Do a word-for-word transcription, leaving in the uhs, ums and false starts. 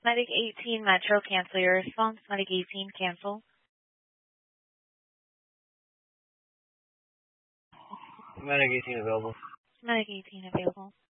Medic eighteen Metro, cancel your response. Medic eighteen, cancel. Medic eighteen available. Medic eighteen available.